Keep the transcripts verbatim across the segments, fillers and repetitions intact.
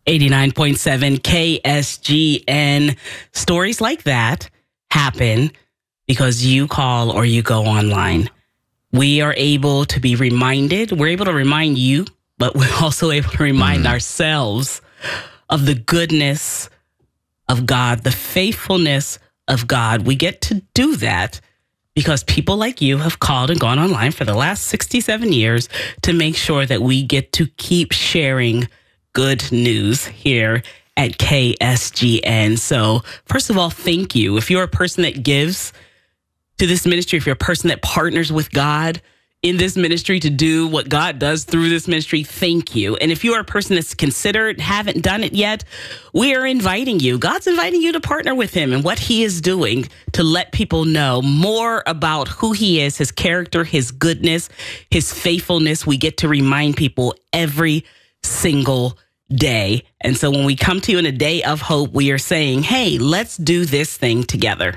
eighty-nine point seven K S G N. Stories like that happen because you call or you go online. We are able to be reminded. We're able to remind you, but we're also able to remind mm. ourselves of the goodness of God, the faithfulness of God. We get to do that because people like you have called and gone online for the last sixty-seven years to make sure that we get to keep sharing good news here at K S G N. So first of all, thank you. If you're a person that gives to this ministry, if you're a person that partners with God in this ministry to do what God does through this ministry, thank you. And if you are a person that's considered, haven't done it yet, we are inviting you. God's inviting you to partner with him and what he is doing to let people know more about who he is, his character, his goodness, his faithfulness. We get to remind people every single day. And so when we come to you in a day of hope, we are saying, hey, let's do this thing together.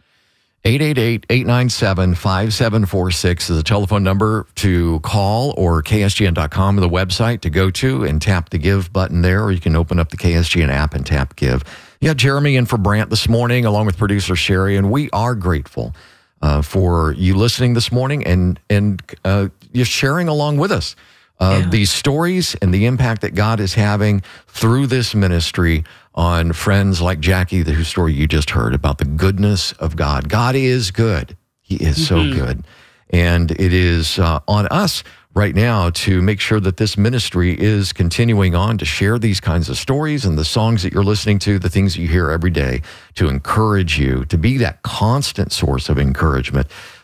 eight eight eight, eight nine seven, five seven four six is a telephone number to call, or K S G N dot com, the website to go to and tap the give button there, or you can open up the K S G N app and tap give. You got Jeremy in for Brant this morning, along with producer Sherry, and we are grateful uh, for you listening this morning and, and uh, you're sharing along with us uh, yeah. these stories and the impact that God is having through this ministry on friends like Jackie, whose story you just heard about the goodness of God. God is good. He is mm-hmm. so good. And it is uh, on us right now to make sure that this ministry is continuing on to share these kinds of stories and the songs that you're listening to, the things that you hear every day, to encourage you, to be that constant source of encouragement,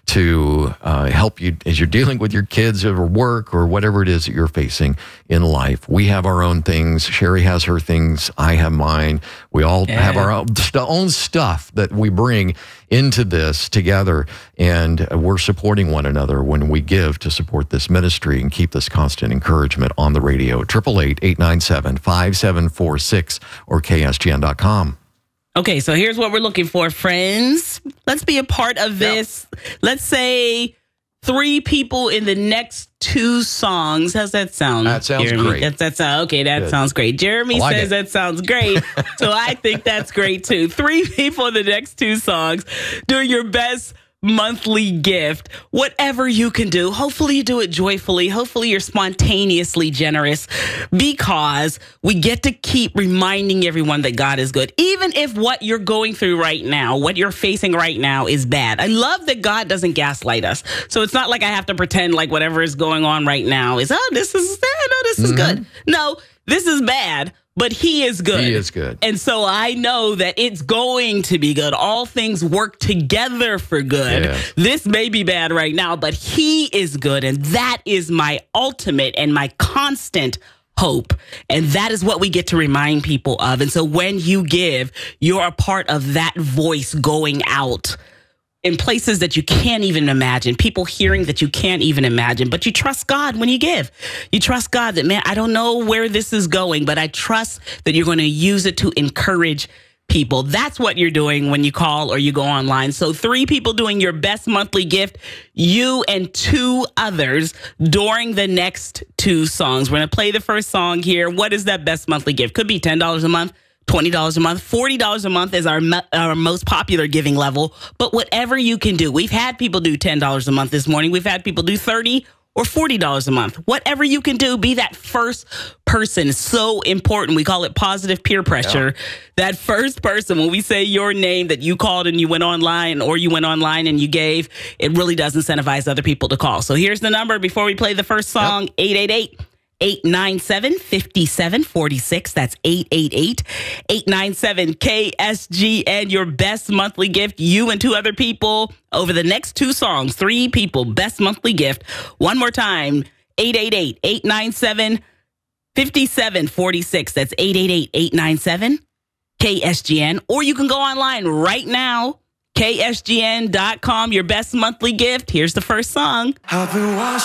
to uh, help you as you're dealing with your kids or work or whatever it is that you're facing in life. We have our own things. Sherry has her things. I have mine. We all yeah. have our own, own stuff that we bring into this together, and we're supporting one another when we give to support this ministry and keep this constant encouragement on the radio. eight eight eight, eight nine seven, five seven four six or K S G N dot com. Okay, so here's what we're looking for, friends. Let's be a part of this. Yeah. Let's say three people in the next two songs. How's that sound? That sounds Jeremy? great. That's, that's, uh, okay, that Good. sounds great. Jeremy like says it. That sounds great. So I think that's great, too. Three people in the next two songs doing your best monthly gift, whatever you can do. Hopefully you do it joyfully. Hopefully you're spontaneously generous, because we get to keep reminding everyone that God is good, even if what you're going through right now, what you're facing right now, is bad. I love that God doesn't gaslight us. So it's not like I have to pretend like whatever is going on right now is, oh, this is, no, this is mm-hmm. good. No, this is bad. But he is good. He is good. And so I know that it's going to be good. All things work together for good. Yeah. This may be bad right now, but he is good. And that is my ultimate and my constant hope. And that is what we get to remind people of. And so when you give, you're a part of that voice going out in places that you can't even imagine, people hearing that you can't even imagine, but you trust God when you give. You trust God that, man, I don't know where this is going, but I trust that you're going to use it to encourage people. That's what you're doing when you call or you go online. So three people doing your best monthly gift, you and two others during the next two songs. We're going to play the first song here. What is that best monthly gift? Could be ten dollars a month, twenty dollars a month, forty dollars a month is our our most popular giving level. But whatever you can do, we've had people do ten dollars a month this morning. We've had people do thirty dollars or forty dollars a month. Whatever you can do, be that first person. So important. We call it positive peer pressure. Yeah. That first person, when we say your name that you called and you went online, or you went online and you gave, it really does incentivize other people to call. So here's the number before we play the first song, yep. eight eight eight, eight nine seven, five seven four six. That's eight eight eight, eight nine seven, K S G N. Your best monthly gift, you and two other people over the next two songs. Three people, best monthly gift. One more time, eight eight eight, eight nine seven, five seven four six. That's eight eight eight, eight nine seven, K S G N. Or you can go online right now, K S G N dot com. Your best monthly gift. Here's the first song. I've been washed